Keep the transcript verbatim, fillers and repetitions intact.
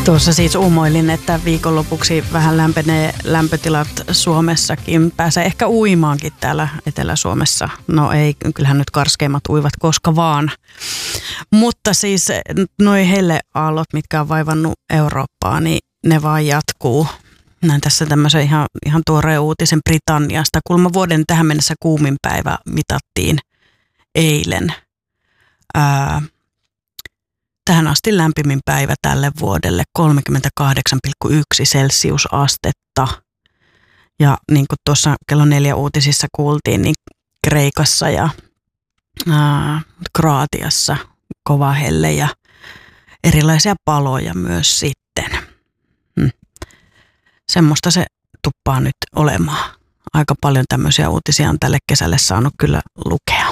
Tuossa siis uumoilin, että viikonlopuksi vähän lämpenee lämpötilat Suomessakin. Pääsee ehkä uimaankin täällä Etelä-Suomessa. No ei, kyllähän nyt karskeimmat uivat koska vaan. Mutta siis noi helleaallot, mitkä on vaivannut Eurooppaa, niin ne vaan jatkuu. Näin tässä tämmöisen ihan, ihan tuoreen uutisen Britanniasta. Kuulemma vuoden tähän mennessä kuumin päivä mitattiin eilen. Ää, Tähän asti lämpimin päivä tälle vuodelle kolmekymmentäkahdeksan pilkku yksi celsiusastetta. Ja niin kuin tuossa kello neljä uutisissa kuultiin, niin Kreikassa ja ää, Kroatiassa kova helle ja erilaisia paloja myös sitten. Hmm. Semmoista se tuppaa nyt olemaan. Aika paljon tämmöisiä uutisia on tälle kesälle saanut kyllä lukea.